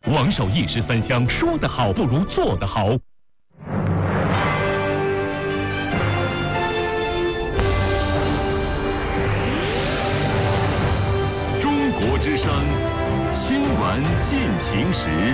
王守义13香，说得好不如做得好。中国之声新闻进行时。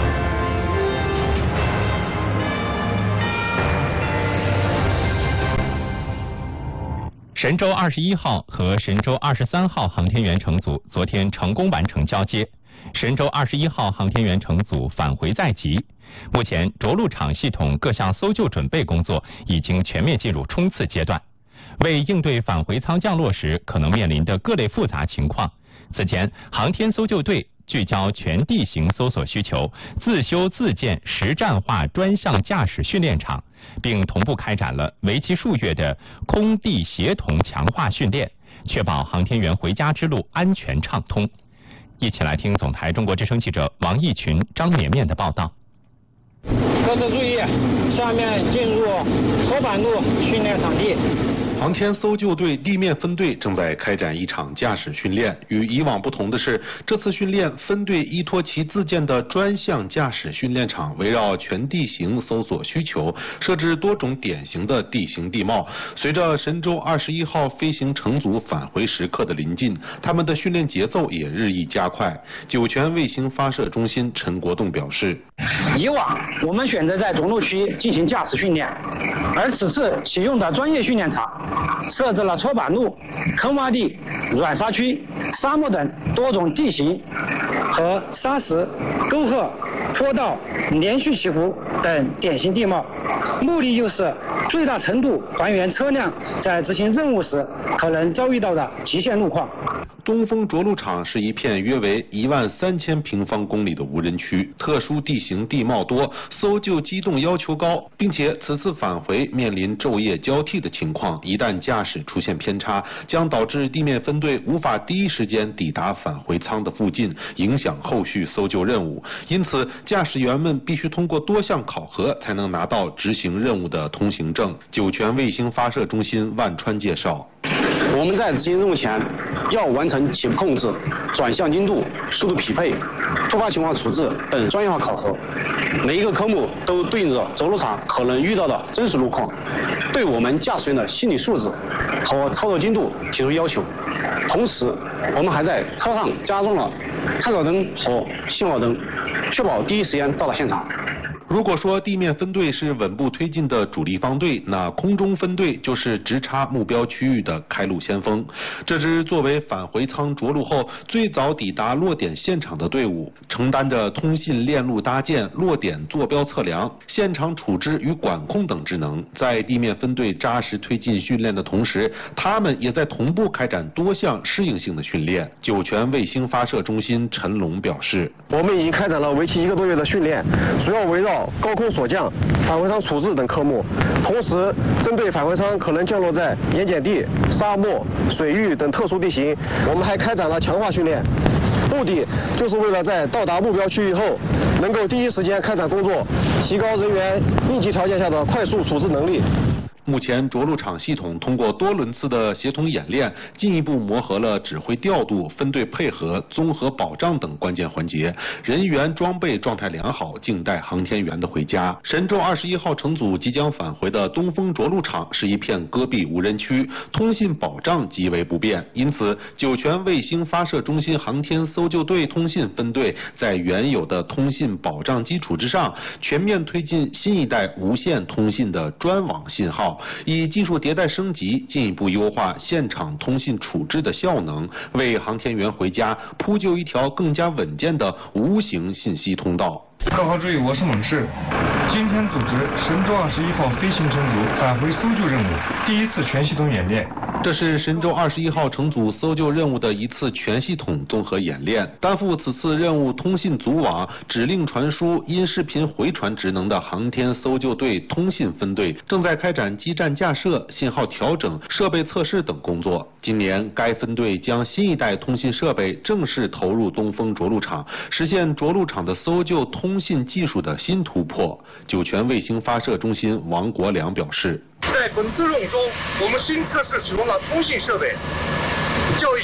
神舟21号和神舟23号航天员乘组昨天成功完成交接，神舟21号航天员乘组返回在即。目前着陆场系统各项搜救准备工作已经全面进入冲刺阶段。为应对返回舱降落时可能面临的各类复杂情况，此前航天搜救队聚焦全地形搜索需求，自修自建实战化专项驾驶训练场，并同步开展了为期数月的空地协同强化训练，确保航天员回家之路安全畅通。一起来听总台中国之声记者王义群、张绵绵的报道。 各自注意，下面进入搓板路训练场地。 航天搜救队地面分队正在开展一场驾驶训练。与以往不同的是，这次训练分队依托其自建的专项驾驶训练场，围绕全地形搜索需求，设置多种典型的地形地貌。随着神舟21号飞行乘组返回时刻的临近，他们的训练节奏也日益加快。酒泉卫星发射中心陈国栋表示， 以往我们选择在着陆区进行驾驶训练，而此次启用的专业训练场设置了搓板路、坑洼地、软沙区、沙漠等多种地形和沙石、沟壑、坡道、连续起伏等典型地貌，目的就是最大程度还原车辆在执行任务时可能遭遇到的极限路况。 东风着陆场是一片约为13000平方公里的无人区，特殊地形地貌多，搜救机动要求高，并且此次返回面临昼夜交替的情况，一旦驾驶出现偏差，将导致地面分队无法第一时间抵达返回舱的附近，影响后续搜救任务。因此，驾驶员们必须通过多项考核，才能拿到执行任务的通行证。酒泉卫星发射中心万川介绍， 我们在执行任务前要完成起步控制、转向精度、速度匹配、突发情况处置等专业化考核，每一个科目都对应着着陆场可能遇到的真实路况，对我们驾驶员的心理素质和操作精度提出要求。同时，我们还在车上加装了探照灯和信号灯，确保第一时间到达现场。 如果说地面分队是稳步推进的主力方队，那空中分队就是直插目标区域的开路先锋。这支作为返回舱着陆后最早抵达落点现场的队伍，承担着通信链路搭建、落点坐标测量、现场处置与管控等职能。在地面分队扎实推进训练的同时，他们也在同步开展多项适应性的训练。酒泉卫星发射中心陈龙表示， 我们已经开展了为期1个多月的训练，主要围绕高空锁降、返回舱处置等科目，同时针对返回舱可能降落在盐碱地、沙漠、水域等特殊地形，我们还开展了强化训练，目的就是为了在到达目标区域后，能够第一时间开展工作，提高人员应急条件下的快速处置能力。 目前着陆场系统通过多轮次的协同演练，进一步磨合了指挥调度、分队配合、综合保障等关键环节，人员装备状态良好，静待航天员的回家。神舟21号乘组即将返回的东风着陆场是一片戈壁无人区，通信保障极为不便，因此酒泉卫星发射中心航天搜救队通信分队在原有的通信保障基础之上，全面推进新一代无线通信的专网信号，以技术迭代升级，进一步优化现场通信处置的效能，为航天员回家铺就一条更加稳健的无形信息通道。 各号注意，我是猛士。今天组织神舟21号飞行乘组返回搜救任务第一次全系统演练。 这是神舟21号乘组搜救任务的一次全系统综合演练。担负此次任务通信组网、指令传输、音视频回传职能的航天搜救队通信分队，正在开展基站架设、信号调整、设备测试等工作。今年，该分队将新一代通信设备正式投入东风着陆场，实现着陆场的搜救通信技术的新突破。酒泉卫星发射中心王国良表示， 在本次任务中，我们新测试使用了通信设备，较以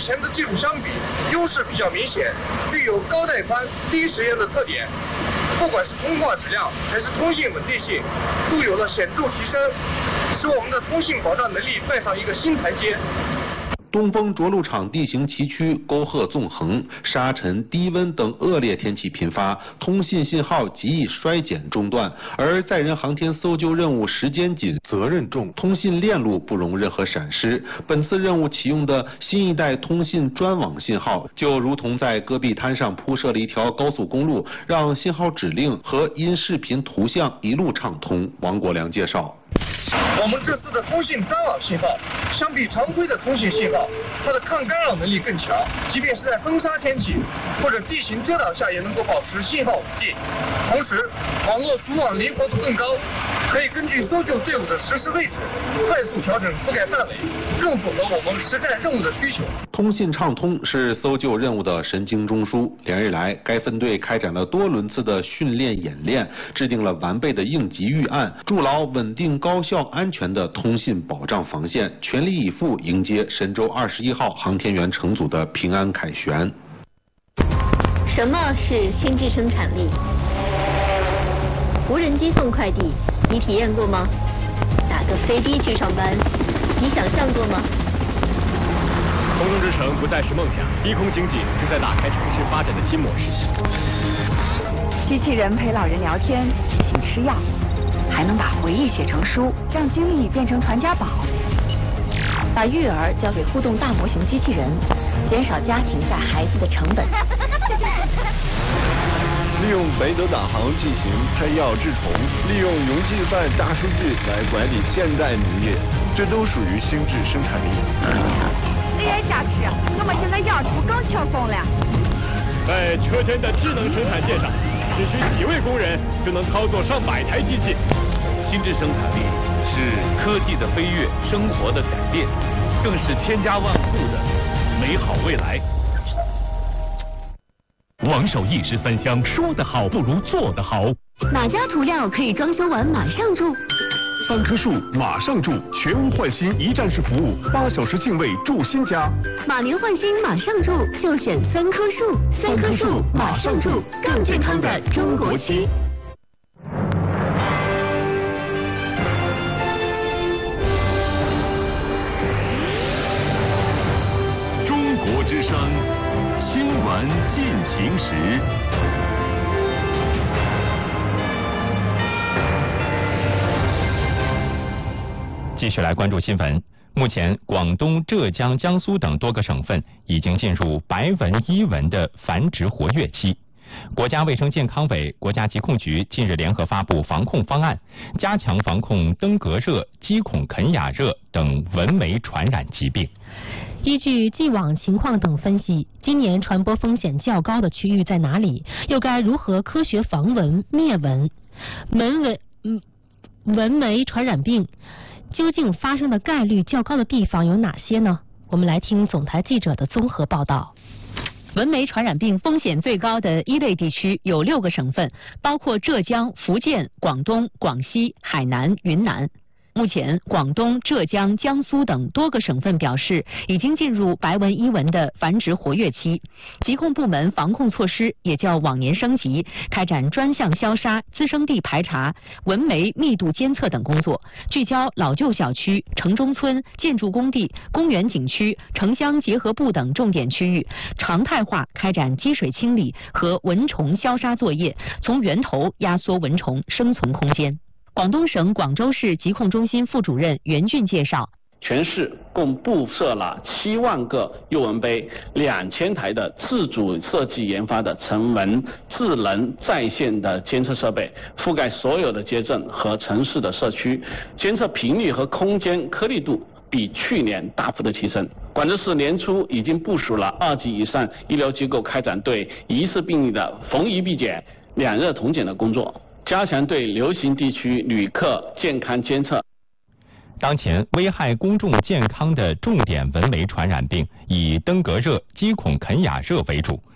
前的技术相比，优势比较明显，具有高带宽、低时延的特点。不管是通话质量还是通信稳定性，都有了显著提升，使我们的通信保障能力迈上一个新台阶。 东风着陆场地形崎岖，沟壑纵横，沙尘、低温等恶劣天气频发，通信信号极易衰减中断。而载人航天搜救任务时间紧、责任重，通信链路不容任何闪失。本次任务启用的新一代通信专网信号，就如同在戈壁滩上铺设了一条高速公路，让信号指令和音视频图像一路畅通。王国良介绍。 我们这次的通信专网信号，相比常规的通信信号，它的抗干扰能力更强，即便是在风沙天气或者地形遮挡下，也能够保持信号稳定。同时，网络组网灵活度更高，可以根据搜救队伍的实时位置，快速调整覆盖范围，更符合我们实战任务的需求。 通信畅通是搜救任务的神经中枢。连日来，该分队开展了多轮次的训练演练，制定了完备的应急预案，筑牢稳定、高效、安全的通信保障防线，全力以赴迎接神舟21号航天员乘组的平安凯旋。 什么是心智生产力？无人机送快递，你体验过吗？打个飞的去上班，你想象过吗？ 空中之城不再是梦想，低空经济正在打开城市发展的新模式。 机器人陪老人聊天，提醒吃药，还能把回忆写成书，让经历变成传家宝。 把育儿交给互动大模型机器人，减少家庭带孩子的成本。 利用北斗导航进行配药治虫，利用云计算大数据来管理现代农业，这都属于心智生产力。 你也瞎吃，我们现在药厨更轻松了。 在车间的智能生产线上，只需几位工人就能操作上百台机器。 心智生产力是科技的飞跃，生活的改变，更是千家万户的美好未来。 王守义13香，说得好不如做得好。 哪家涂料可以装修完马上住 ？3棵树马上住，全屋换新一站式服务，8小时净位住新家。 马年换新马上住，就选3棵树，3棵树马上住，更健康的中国区。 中国之声新闻进行时。 继续来关注新闻。目前，广东、浙江、江苏等多个省份已经进入白纹伊蚊的繁殖活跃期。国家卫生健康委、国家疾控局近日联合发布防控方案，加强防控登革热、鸡孔肯雅热等蚊媒传染疾病。 依据既往情况等分析，今年传播风险较高的区域在哪里？又该如何科学防蚊灭蚊？蚊媒传染病究竟发生的概率较高的地方有哪些呢？我们来听总台记者的综合报道。 蚊媒传染病风险最高的一类地区有6个省份，包括浙江、福建、广东、广西、海南、云南。目前，广东、浙江、江苏等多个省份表示已经进入白纹伊蚊的繁殖活跃期，疾控部门防控措施也较往年升级，开展专项消杀、滋生地排查、蚊媒密度监测等工作，聚焦老旧小区、城中村、建筑工地、公园景区、城乡结合部等重点区域，常态化开展积水清理和蚊虫消杀作业，从源头压缩蚊虫生存空间。广东省广州市疾控中心副主任袁俊介绍， 全市共布设了7万个诱蚊杯，2000台的自主设计研发的成蚊智能在线的监测设备，覆盖所有的街镇和城市的社区，监测频率和空间颗粒度比去年大幅的提升。广州市年初已经部署了2级以上医疗机构开展对疑似病例的逢疑必检、2热同检的工作，加强对流行地区旅客健康监测。 当前危害公众健康的重点蚊媒传染病以登革热、鸡孔肯雅热为主，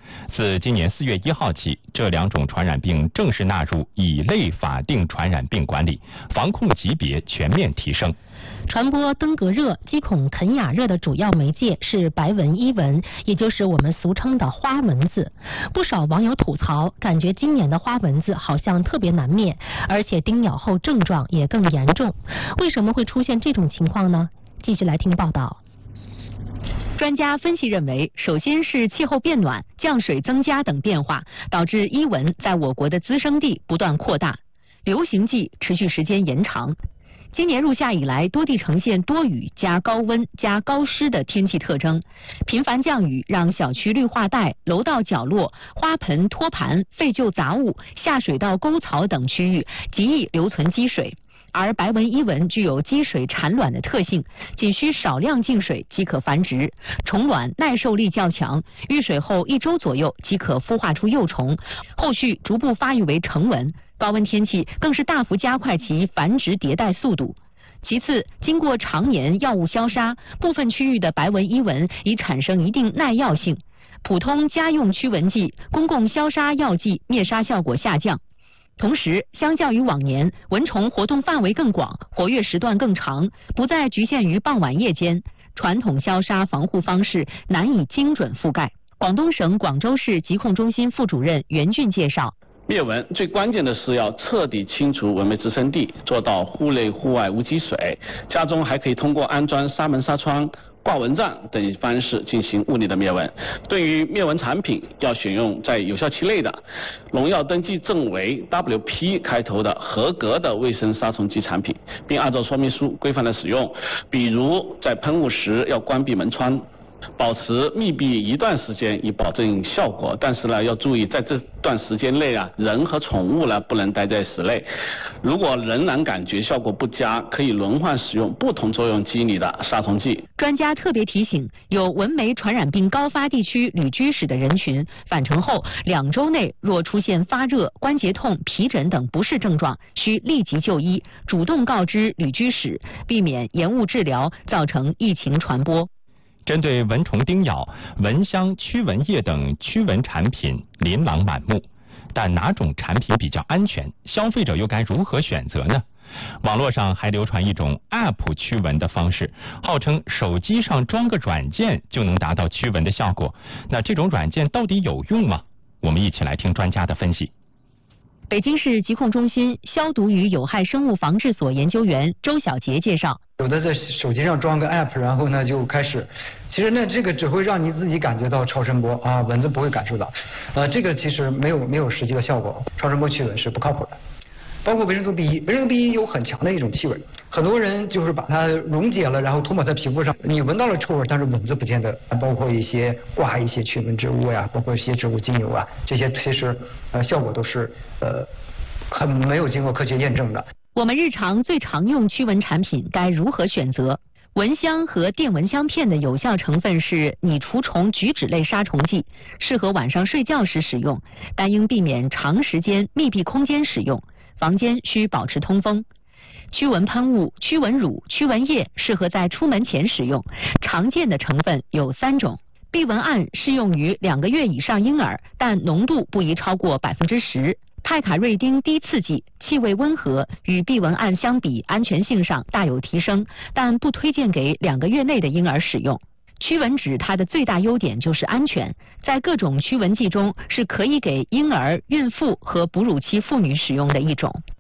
自今年4月1号起，这2种传染病正式纳入乙类法定传染病管理，防控级别全面提升。 传播登革热、鸡孔肯雅热的主要媒介是白纹伊蚊，也就是我们俗称的花蚊子。不少网友吐槽，感觉今年的花蚊子好像特别难灭，而且叮咬后症状也更严重。为什么会出现这种情况呢？继续来听报道。 专家分析认为，首先是气候变暖、降水增加等变化，导致伊蚊在我国的滋生地不断扩大，流行季持续时间延长。今年入夏以来，多地呈现多雨加高温加高湿的天气特征，频繁降雨让小区绿化带、楼道角落、花盆、托盘、废旧杂物、下水道沟槽等区域极易留存积水。而白纹伊蚊具有积水产卵的特性，仅需少量进水即可繁殖，虫卵耐受力较强，遇水后1周左右即可孵化出幼虫，后续逐步发育为成蚊。高温天气更是大幅加快其繁殖迭代速度。其次，经过常年药物消杀，部分区域的白纹伊蚊已产生一定耐药性，普通家用驱蚊剂、公共消杀药剂灭杀效果下降。同时，相较于往年，蚊虫活动范围更广，活跃时段更长，不再局限于傍晚夜间，传统消杀防护方式难以精准覆盖。广东省广州市疾控中心副主任袁俊介绍， 灭蚊最关键的是要彻底清除蚊媒滋生地，做到户内户外无积水。家中还可以通过安装纱门纱窗、挂蚊帐等方式进行物理的灭蚊。对于灭蚊产品，要选用在有效期内的农药登记证为 WP 开头的合格的卫生杀虫剂产品，并按照说明书规范的使用。比如在喷雾时要关闭门窗，保持密闭一段时间以保证效果，但是呢要注意在这段时间内人和宠物不能待在室内。如果仍然感觉效果不佳，可以轮换使用不同作用机理的杀虫剂。 专家特别提醒，有蚊媒传染病高发地区旅居史的人群，返程后2周内若出现发热、关节痛、皮疹等不适症状，需立即就医，主动告知旅居史，避免延误治疗，造成疫情传播。 针对蚊虫叮咬，蚊香、驱蚊液等驱蚊产品琳琅满目，但哪种产品比较安全？消费者又该如何选择呢？网络上还流传一种 App 驱蚊的方式，号称手机上装个软件就能达到驱蚊的效果。那这种软件到底有用吗？我们一起来听专家的分析。 北京市疾控中心消毒与有害生物防治所研究员周小杰介绍， 有的在手机上装个 app， 然后呢就开始，其实呢这个只会让你自己感觉到超声波啊，蚊子不会感受到，这个其实没有实际的效果，超声波驱蚊是不靠谱的。包括维生素 B1， 维生素 B1 有很强的一种气味，很多人就是把它溶解了，然后涂抹在皮肤上，你闻到了臭味，但是蚊子不见得。包括一些挂一些驱蚊植物呀，包括一些植物精油啊，这些其实效果都是很没有经过科学验证的。 我们日常最常用驱蚊产品该如何选择？蚊香和电蚊香片的有效成分是拟除虫菊酯类杀虫剂，适合晚上睡觉时使用，但应避免长时间密闭空间使用，房间需保持通风。驱蚊喷雾、驱蚊乳、驱蚊液适合在出门前使用，常见的成分有3种。避蚊胺适用于2个月以上婴儿，但浓度不宜超过10%。泰卡瑞丁低刺激，气味温和，与避蚊胺相比，安全性上大有提升，但不推荐给2个月内的婴儿使用。驱蚊酯它的最大优点就是安全，在各种驱蚊剂中是可以给婴儿、孕妇和哺乳期妇女使用的一种。